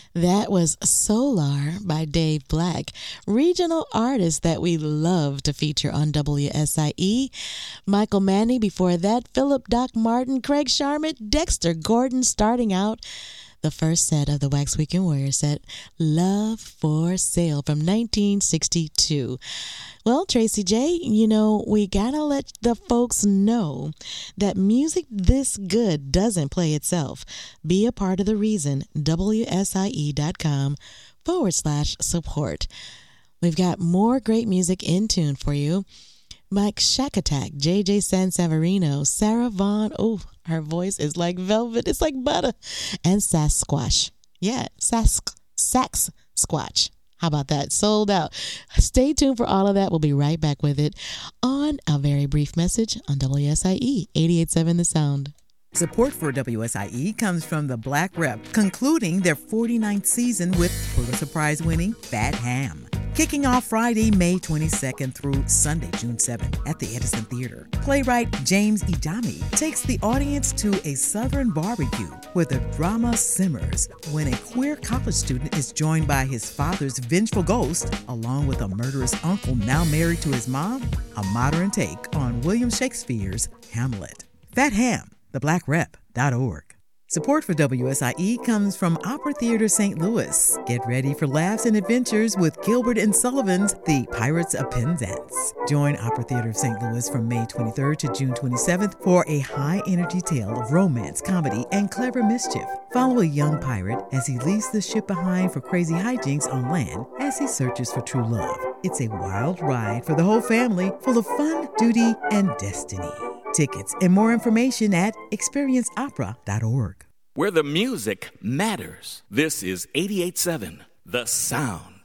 That was Solar by Dave Black, regional artist that we love to feature on WSIE. Michael Manny before that, Philip Doc Martin, Craig Sharmant, Dexter Gordon starting out the first set of the Wax Weekend Warrior set, Love for Sale from 1962. Well, Tracy J., we gotta let the folks know that music this good doesn't play itself. Be a part of the reason, WSIE.com/support. We've got more great music in tune for you. Mike Shack Attack, JJ Sanseverino, Sarah Vaughan, oh, her voice is like velvet, it's like butter, and Sasquatch. Yeah, Sasquatch. How about that? Sold out. Stay tuned for all of that. We'll be right back with it on a very brief message on WSIE 88.7 The Sound. Support for WSIE comes from the Black Rep, concluding their 49th season with Pulitzer Prize-winning Fat Ham. Kicking off Friday, May 22nd through Sunday, June 7th at the Edison Theater. Playwright James Ijami takes the audience to a Southern barbecue where the drama simmers when a queer college student is joined by his father's vengeful ghost, along with a murderous uncle now married to his mom, a modern take on William Shakespeare's Hamlet. Fat Ham, theblackrep.org. Support for WSIE comes from Opera Theater St. Louis. Get ready for laughs and adventures with Gilbert and Sullivan's The Pirates of Penzance. Join Opera Theater of St. Louis from May 23rd to June 27th for a high-energy tale of romance, comedy, and clever mischief. Follow a young pirate as he leaves the ship behind for crazy hijinks on land as he searches for true love. It's a wild ride for the whole family, full of fun, duty, and destiny. Tickets and more information at experienceopera.org. Where the music matters. This is 88.7 The Sound.